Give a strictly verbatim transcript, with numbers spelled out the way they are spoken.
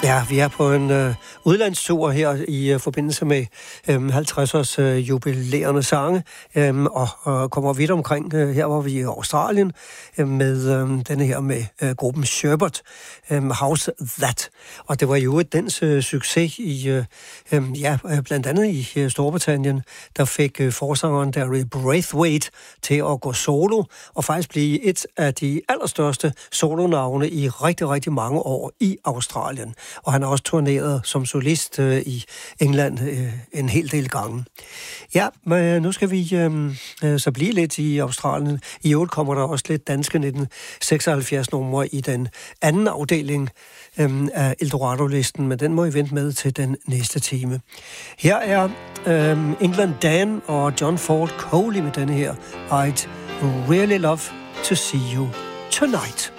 Ja, vi er på en øh, udlandstur her i øh, forbindelse med øh, halvtreds-års øh, jubilerende sange, øh, og øh, kommer vidt omkring. Øh, her var vi i Australien øh, med øh, denne her med øh, gruppen Sherbet, øh, How's That. Og det var jo et dens øh, succes i, øh, øh, ja, blandt andet i øh, Storbritannien, der fik øh, forsangeren Derry Braithwaite til at gå solo, og faktisk blive et af de allerstørste solonavne i rigtig, rigtig mange år i Australien. Og han har også turneret som solist øh, i England øh, en hel del gange. Ja, men nu skal vi øh, så blive lidt i Australien. I øvrigt kommer der også lidt danske nitten seksoghalvfjerds numre i den anden afdeling øh, af Eldorado-listen, men den må I vente med til den næste time. Her er øh, England Dan og John Ford Coley med denne her I'd really love to see you tonight.